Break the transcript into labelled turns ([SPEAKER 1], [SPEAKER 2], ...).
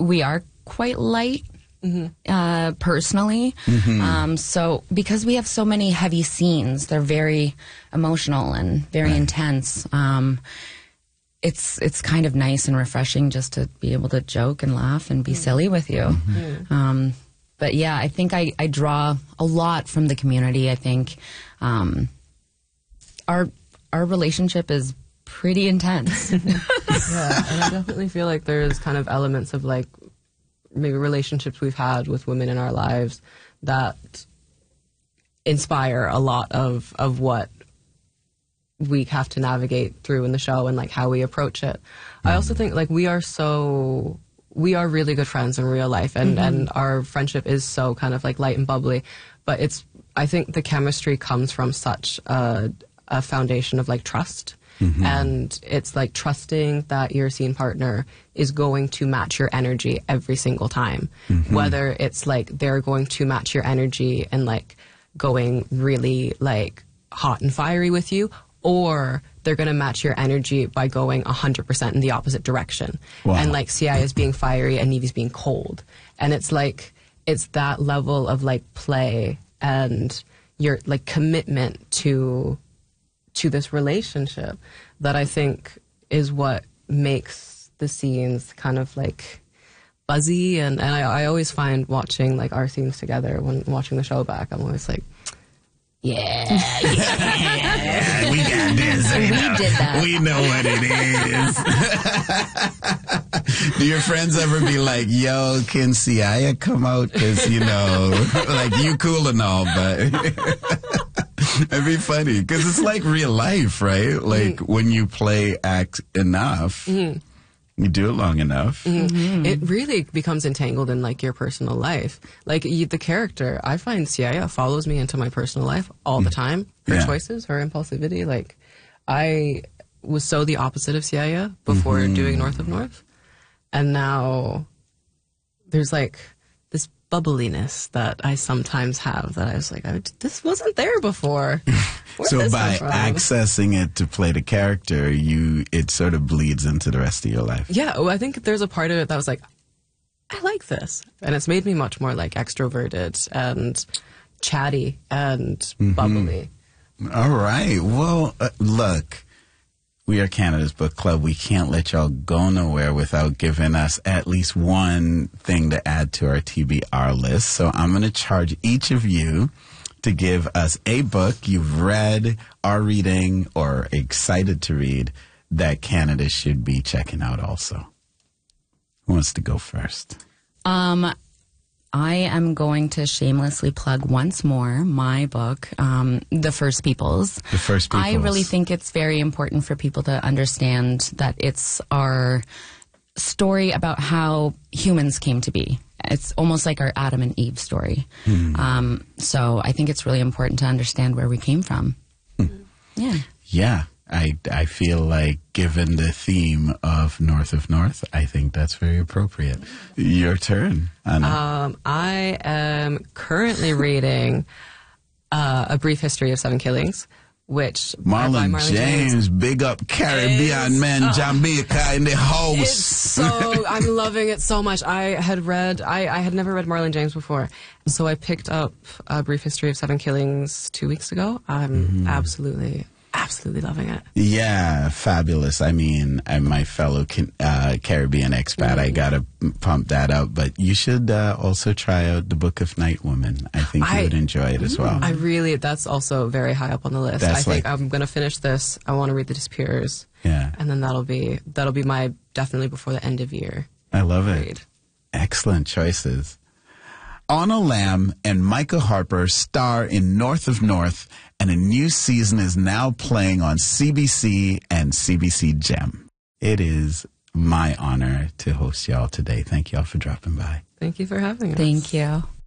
[SPEAKER 1] we are quite light. Personally. So because we have so many heavy scenes, they're very emotional and very intense. It's kind of nice and refreshing just to be able to joke and laugh and be silly with you. But yeah, I think I draw a lot from the community. I think our relationship is pretty intense.
[SPEAKER 2] Yeah, and I definitely feel like there's kind of elements of like maybe relationships we've had with women in our lives that inspire a lot of what we have to navigate through in the show and like how we approach it. I also think like we are really good friends in real life, and our friendship is so kind of like light and bubbly, but I think the chemistry comes from such a foundation of like trust. And it's like trusting that your scene partner is going to match your energy every single time. Whether it's like they're going to match your energy and like going really like hot and fiery with you, or they're going to match your energy by going 100% in the opposite direction. Wow. And like Siaya's being fiery and Nivi's being cold. And it's like, it's that level of like play and your like commitment to this relationship that I think is what makes the scenes kind of like buzzy. And I always find watching like our scenes together when watching the show back, I'm always like, yeah,
[SPEAKER 3] we got this.
[SPEAKER 1] We did that.
[SPEAKER 3] We know what it is. Do your friends ever be like, yo, can Siaya come out? Because, you know, like you cool and all, but... It'd be funny because it's like real life, right? Like when you act enough, you do it long enough.
[SPEAKER 2] It really becomes entangled in like your personal life. Like the character, I find Siaya follows me into my personal life all the time. Her choices, her impulsivity. Like I was so the opposite of Siaya before doing North of North, and now there's like this bubbliness that I sometimes have that I was like, this wasn't there before.
[SPEAKER 3] So by accessing it to play the character, it sort of bleeds into the rest of your life.
[SPEAKER 2] Yeah, well, I think there's a part of it that was like, I like this. And it's made me much more like extroverted and chatty and bubbly.
[SPEAKER 3] All right. Well, look. We are Canada's Book Club. We can't let y'all go nowhere without giving us at least one thing to add to our TBR list. So I'm going to charge each of you to give us a book you've read, are reading, or excited to read that Canada should be checking out also. Who wants to go first?
[SPEAKER 1] I am going to shamelessly plug once more my book, The First Peoples.
[SPEAKER 3] The First Peoples.
[SPEAKER 1] I really think it's very important for people to understand that it's our story about how humans came to be. It's almost like our Adam and Eve story. So I think it's really important to understand where we came from. Yeah.
[SPEAKER 3] Yeah. I feel like, given the theme of North of North, I think that's very appropriate. Your turn, Anna.
[SPEAKER 2] I am currently reading A Brief History of Seven Killings, which
[SPEAKER 3] Marlon James, big up Caribbean man, Jamaica in the house.
[SPEAKER 2] I'm loving it so much. I had never read Marlon James before, so I picked up A Brief History of Seven Killings 2 weeks ago. I'm absolutely loving it.
[SPEAKER 3] Yeah, fabulous. I mean, I'm my fellow Caribbean expat. I gotta pump that up. But you should also try out The Book of Night Woman. I think you would enjoy it as well.
[SPEAKER 2] That's also very high up on the list. I think I'm gonna finish this. I want to read The Disappearers.
[SPEAKER 3] Yeah,
[SPEAKER 2] and then that'll be my definitely before the end of year.
[SPEAKER 3] I love it. Excellent choices. Anna Lamb and Micah Harper star in North of North, and a new season is now playing on CBC and CBC Gem. It is my honor to host y'all today. Thank y'all for dropping by.
[SPEAKER 2] Thank you for having us.
[SPEAKER 1] Thank you.